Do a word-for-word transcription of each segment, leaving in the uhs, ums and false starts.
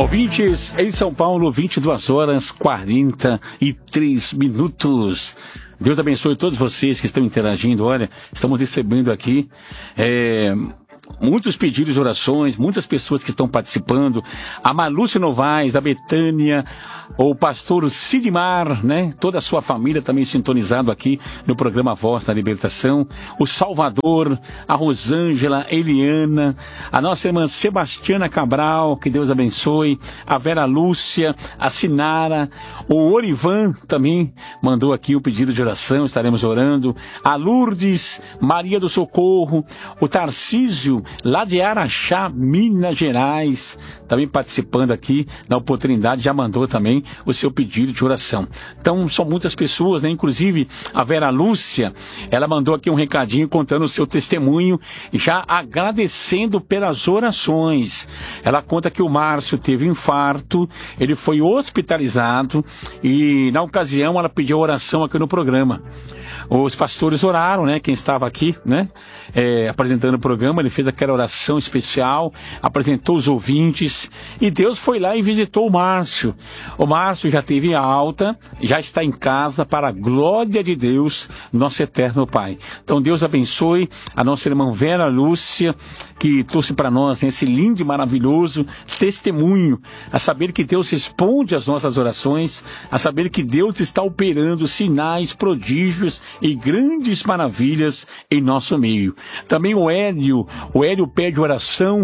Ouvintes, em São Paulo, vinte e duas horas, quarenta e três minutos. Deus abençoe todos vocês que estão interagindo. Olha, estamos recebendo aqui é, muitos pedidos de orações, muitas pessoas que estão participando. A Malúcia Novaes, a Betânia, o pastor Sidmar, né? Toda a sua família também sintonizado aqui no programa Voz da Libertação. O Salvador, a Rosângela, a Eliana, a nossa irmã Sebastiana Cabral, que Deus abençoe. A Vera Lúcia, a Sinara, o Orivan também mandou aqui o pedido de oração, estaremos orando. A Lourdes, Maria do Socorro, o Tarcísio, lá de Araxá, Minas Gerais, também participando aqui na oportunidade, já mandou também o seu pedido de oração. Então, são muitas pessoas, né? Inclusive, a Vera Lúcia, ela mandou aqui um recadinho contando o seu testemunho, já agradecendo pelas orações. Ela conta que o Márcio teve infarto, ele foi hospitalizado e, na ocasião, ela pediu oração aqui no programa. Os pastores oraram, né? Quem estava aqui, né? É, apresentando o programa, ele fez aquela oração especial, apresentou os ouvintes e Deus foi lá e visitou o Márcio. O Márcio já teve alta, já está em casa para a glória de Deus, nosso eterno Pai. Então Deus abençoe a nossa irmã Vera Lúcia, que trouxe para nós esse lindo e maravilhoso testemunho, a saber que Deus responde às nossas orações, a saber que Deus está operando sinais, prodígios e grandes maravilhas em nosso meio. Também o Hélio, o Hélio pede oração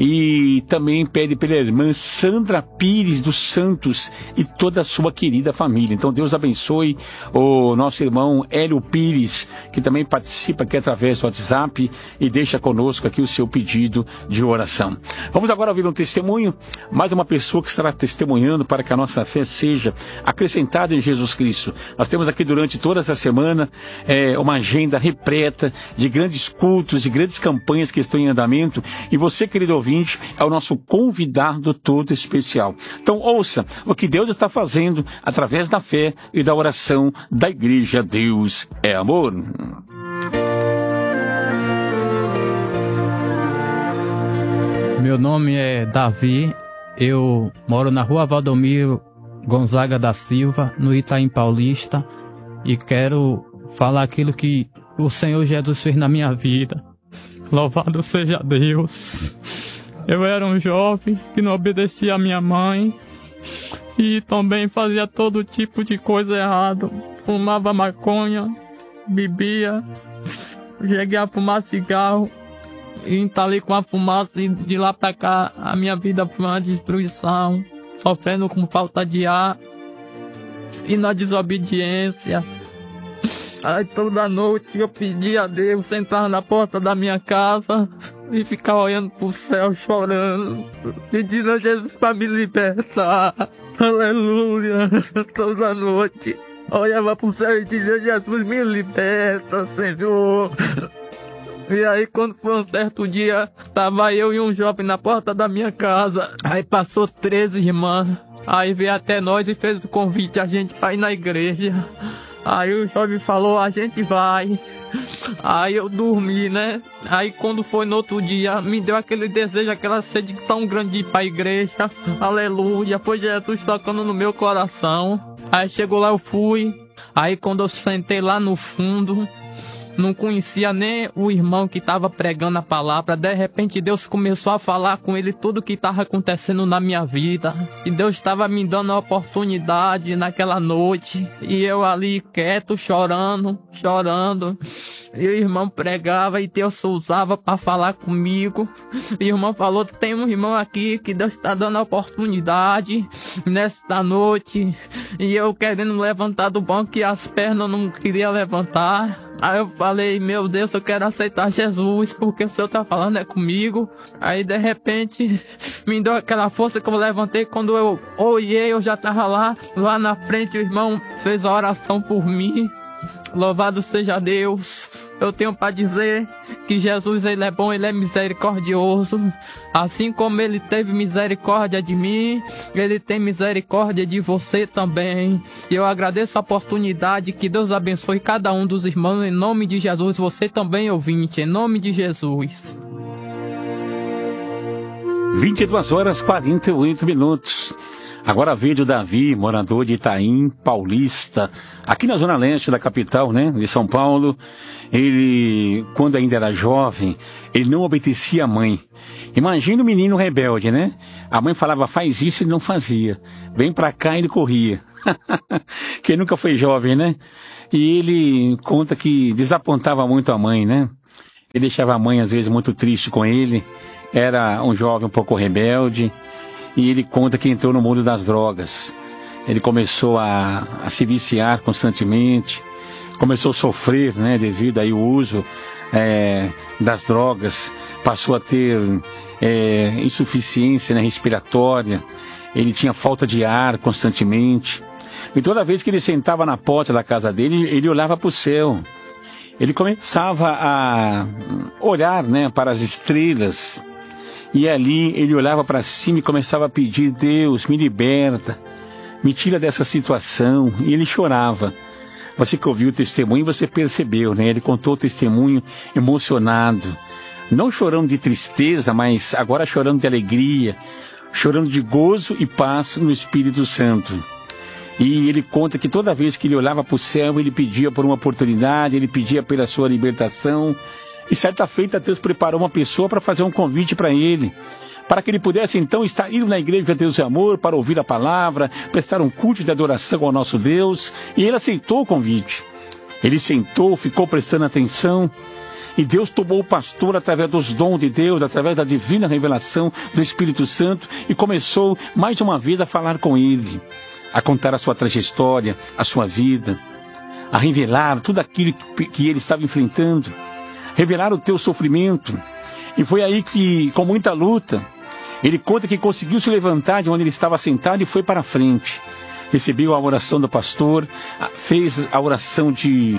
e também pede pela irmã Sandra Pires dos Santos e toda a sua querida família. Então Deus abençoe o nosso irmão Hélio Pires, que também participa aqui através do WhatsApp e deixa conosco aqui o seu pedido de oração. Vamos agora ouvir um testemunho, mais uma pessoa que estará testemunhando para que a nossa fé seja acrescentada em Jesus Cristo. Nós temos aqui durante toda essa semana é, uma agenda repleta de grandes cultos, de grandes campanhas que estão em andamento, e você, querido ouvinte, é o nosso convidado todo especial. Então ouça o que Deus está fazendo através da fé e da oração da Igreja Deus é Amor. Meu nome é Davi, eu moro na rua Valdomiro Gonzaga da Silva, no Itaim Paulista, e quero falar aquilo que o Senhor Jesus fez na minha vida. Louvado seja Deus. Eu era um jovem que não obedecia à minha mãe e também fazia todo tipo de coisa errada. Fumava maconha, bebia, cheguei a fumar cigarro e entalei com a fumaça, e de lá pra cá a minha vida foi uma destruição, sofrendo com falta de ar e na desobediência. Aí toda noite eu pedia a Deus, sentar na porta da minha casa e ficar olhando pro céu, chorando, pedindo a Jesus para me libertar. Aleluia. Toda noite olhava pro céu e dizia: Jesus, me liberta, Senhor. E aí, quando foi um certo dia, tava eu e um jovem na porta da minha casa. Aí passou treze irmãs. Aí veio até nós e fez o convite a gente para ir na igreja. Aí o jovem falou: a gente vai. Aí eu dormi, né? Aí quando foi no outro dia, me deu aquele desejo, aquela sede tão grande de ir pra igreja. Aleluia, foi Jesus tocando no meu coração. Aí chegou lá, eu fui. Aí quando eu sentei lá no fundo, não conhecia nem o irmão que estava pregando a palavra. De repente Deus começou a falar com ele tudo o que estava acontecendo na minha vida. E Deus estava me dando a oportunidade naquela noite. E eu ali quieto, chorando, chorando. E o irmão pregava e Deus usava para falar comigo. E o irmão falou: tem um irmão aqui que Deus está dando a oportunidade nesta noite. E eu querendo levantar do banco e as pernas não queria levantar. Aí eu falei: meu Deus, eu quero aceitar Jesus, porque o Senhor tá falando é comigo. Aí de repente me deu aquela força que eu levantei. Quando eu olhei, eu já tava lá, lá na frente. O irmão fez a oração por mim. Louvado seja Deus. Eu tenho para dizer que Jesus, ele é bom, ele é misericordioso. Assim como ele teve misericórdia de mim, ele tem misericórdia de você também. E eu agradeço a oportunidade. Que Deus abençoe cada um dos irmãos, em nome de Jesus. Você também, ouvinte, em nome de Jesus. vinte e duas horas e quarenta e oito minutos. Agora veio o Davi, morador de Itaim, paulista, aqui na zona leste da capital, né, de São Paulo. Ele, quando ainda era jovem, ele não obedecia à mãe. Imagina o menino rebelde, né? A mãe falava, faz isso, ele não fazia. Vem pra cá, ele corria. Quem nunca foi jovem, né? E ele conta que desapontava muito a mãe, né? Ele deixava a mãe, às vezes, muito triste com ele. Era um jovem um pouco rebelde. E ele conta que entrou no mundo das drogas. Ele começou a, a se viciar constantemente. Começou a sofrer, né? Devido aí ao uso é, das drogas. Passou a ter é, insuficiência, né, respiratória. Ele tinha falta de ar constantemente. E toda vez que ele sentava na porta da casa dele, ele olhava para o céu. Ele começava a olhar, né, para as estrelas. E ali ele olhava para cima e começava a pedir, Deus, me liberta, me tira dessa situação. E ele chorava. Você que ouviu o testemunho, você percebeu, né? Ele contou o testemunho emocionado. Não chorando de tristeza, mas agora chorando de alegria. Chorando de gozo e paz no Espírito Santo. E ele conta que toda vez que ele olhava para o céu, ele pedia por uma oportunidade, ele pedia pela sua libertação. E certa feita Deus preparou uma pessoa para fazer um convite para ele, para que ele pudesse então estar indo na igreja de Deus e Amor, para ouvir a palavra, prestar um culto de adoração ao nosso Deus. E ele aceitou o convite. Ele sentou, ficou prestando atenção. E Deus tomou o pastor através dos dons de Deus, através da divina revelação do Espírito Santo, e começou mais uma vez a falar com ele, a contar a sua trajetória, a sua vida, a revelar tudo aquilo que, que ele estava enfrentando, revelar o teu sofrimento. E foi aí que, com muita luta, ele conta que conseguiu se levantar de onde ele estava sentado e foi para a frente. Recebeu a oração do pastor, fez a oração de,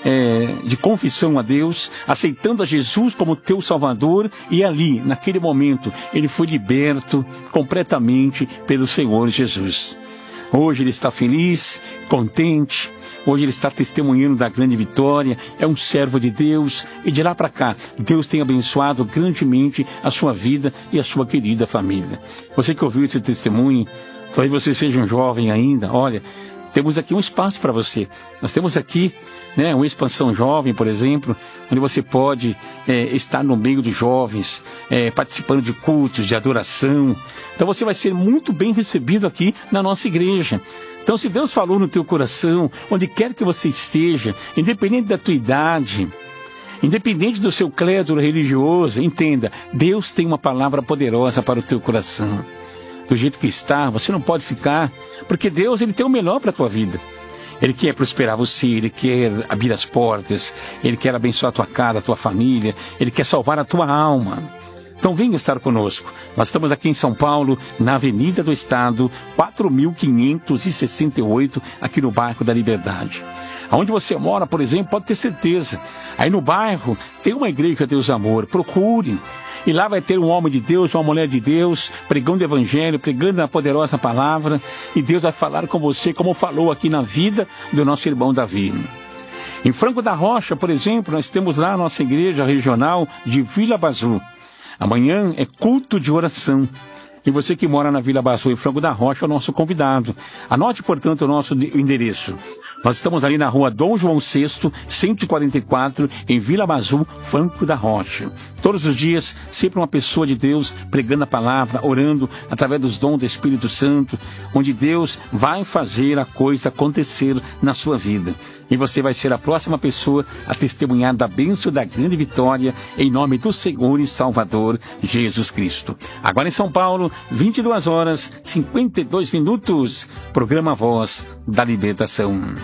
é, de confissão a Deus, aceitando a Jesus como teu Salvador, e ali, naquele momento, ele foi liberto completamente pelo Senhor Jesus. Hoje ele está feliz, contente. Hoje ele está testemunhando da grande vitória, é um servo de Deus, e de lá para cá, Deus tem abençoado grandemente a sua vida e a sua querida família. Você que ouviu esse testemunho, talvez você seja um jovem ainda, olha, temos aqui um espaço para você. Nós temos aqui, né, uma expansão jovem, por exemplo, onde você pode é, estar no meio dos jovens, é, participando de cultos, de adoração. Então você vai ser muito bem recebido aqui na nossa igreja. Então, se Deus falou no teu coração, onde quer que você esteja, independente da tua idade, independente do seu credo religioso, entenda, Deus tem uma palavra poderosa para o teu coração. Do jeito que está, você não pode ficar, porque Deus, ele tem o melhor para a tua vida. Ele quer prosperar você, Ele quer abrir as portas, Ele quer abençoar a tua casa, a tua família, Ele quer salvar a tua alma. Então venha estar conosco. Nós estamos aqui em São Paulo, na Avenida do Estado, quatro mil quinhentos e sessenta e oito, aqui no bairro da Liberdade. Aonde você mora, por exemplo, pode ter certeza. Aí no bairro tem uma igreja de Deus Amor, procure. E lá vai ter um homem de Deus, uma mulher de Deus, pregando o evangelho, pregando a poderosa palavra. E Deus vai falar com você, como falou aqui na vida do nosso irmão Davi. Em Franco da Rocha, por exemplo, nós temos lá a nossa igreja regional de Vila Bazu. Amanhã é culto de oração. E você que mora na Vila Bazu e Franco da Rocha é o nosso convidado. Anote, portanto, o nosso endereço. Nós estamos ali na rua Dom João sexto, cento e quarenta e quatro, em Vila Bazu, Franco da Rocha. Todos os dias, sempre uma pessoa de Deus pregando a palavra, orando através dos dons do Espírito Santo, onde Deus vai fazer a coisa acontecer na sua vida. E você vai ser a próxima pessoa a testemunhar da bênção da grande vitória em nome do Senhor e Salvador Jesus Cristo. Agora em São Paulo, vinte e duas horas e cinquenta e dois minutos, programa Voz da Libertação.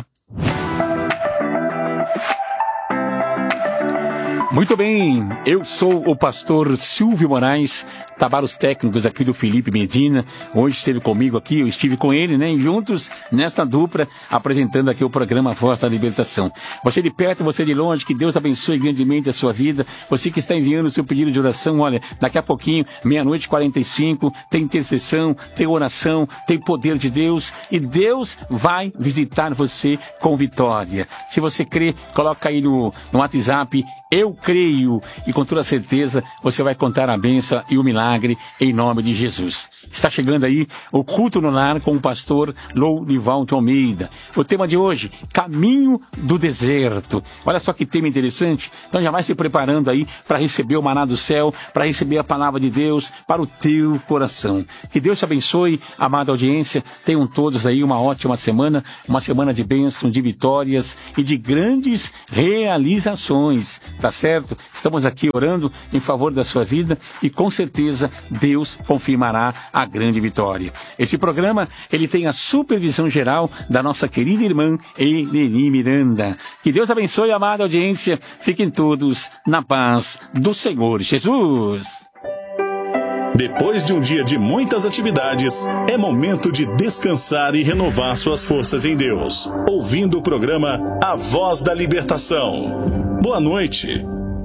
Muito bem, eu sou o pastor Silvio Moraes, trabalhos técnicos aqui do Felipe Medina. Hoje esteve comigo aqui, eu estive com ele, né? E juntos, nesta dupla, apresentando aqui o programa Voz da Libertação. Você de perto, você de longe, que Deus abençoe grandemente a sua vida. Você que está enviando o seu pedido de oração, olha, daqui a pouquinho, meia-noite e quarenta e cinco, tem intercessão, tem oração, tem poder de Deus, e Deus vai visitar você com vitória. Se você crê, coloca aí no, no WhatsApp, eu creio, e com toda certeza você vai contar a bênção e o milagre milagre em nome de Jesus. Está chegando aí o Culto no Lar com o pastor Lourivaldo Almeida. O tema de hoje, Caminho do Deserto. Olha só que tema interessante. Então já vai se preparando aí para receber o maná do céu, para receber a palavra de Deus para o teu coração. Que Deus te abençoe, amada audiência. Tenham todos aí uma ótima semana, uma semana de bênção, de vitórias e de grandes realizações, tá certo? Estamos aqui orando em favor da sua vida e com certeza Deus confirmará a grande vitória. Esse programa, ele tem a supervisão geral da nossa querida irmã Eleni Miranda. Que Deus abençoe, amada audiência. Fiquem todos na paz do Senhor Jesus. Depois de um dia de muitas atividades, é momento de descansar e renovar suas forças em Deus, ouvindo o programa A Voz da Libertação. Boa noite.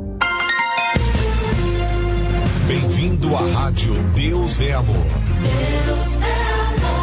Bem-vindo à Rádio Deus é Amor. Deus é amor.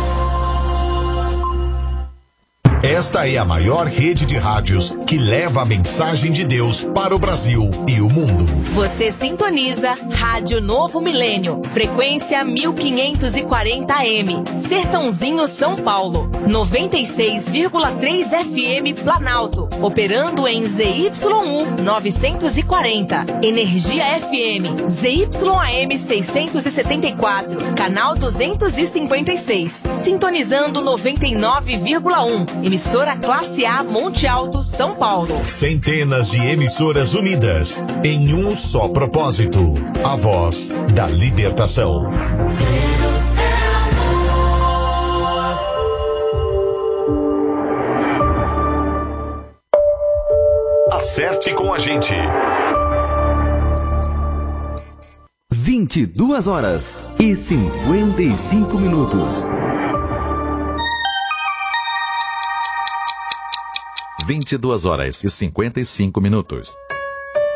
Esta é a maior rede de rádios que leva a mensagem de Deus para o Brasil e o mundo. Você sintoniza Rádio Novo Milênio, frequência mil quinhentos e quarenta A M, Sertãozinho, São Paulo, noventa e seis vírgula três F M Planalto, operando em Z Y U novecentos e quarenta, Energia F M, Z Y A M seiscentos e setenta e quatro, canal duzentos e cinquenta e seis, sintonizando noventa e nove vírgula um, emissora Classe A Monte Alto, São Paulo. Centenas de emissoras unidas em um só propósito: a voz da libertação. Deus é amor. Acerte com a gente. vinte e duas horas e cinquenta e cinco minutos. vinte e duas horas e cinquenta e cinco minutos.